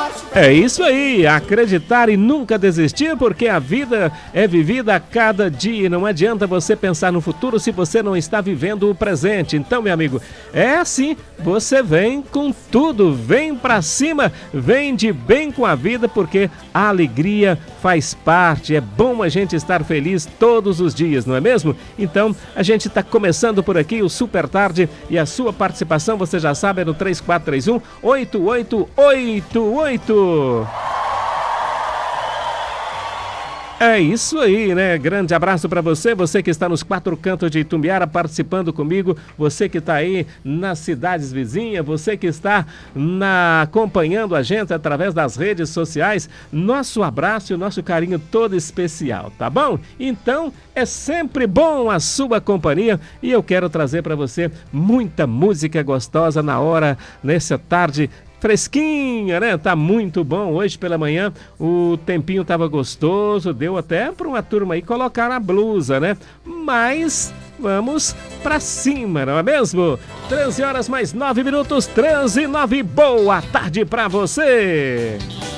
É isso aí, acreditar e nunca desistir, porque a vida é vivida a cada dia. Não adianta você pensar no futuro se você não está vivendo o presente. Então, meu amigo, é assim, você vem com tudo, vem pra cima, vem de bem com a vida, porque a alegria faz parte. É bom a gente estar feliz todos os dias, não é mesmo? Então, a gente está começando por aqui o Super Tarde e a sua participação, você já sabe, é no 3431-8888. É isso aí, né? Grande abraço para você, você que está nos quatro cantos de Itumbiara participando comigo, você que está aí nas cidades vizinhas, você que está acompanhando a gente através das redes sociais, nosso abraço e o nosso carinho todo especial, tá bom? Então, é sempre bom a sua companhia e eu quero trazer para você muita música gostosa na hora, nessa tarde fresquinha, né? Tá muito bom. Hoje pela manhã o tempinho tava gostoso, deu até para uma turma aí colocar a blusa, né? Mas vamos pra cima, não é mesmo? 13 horas mais 9 minutos, 13 e 9. Boa tarde pra você!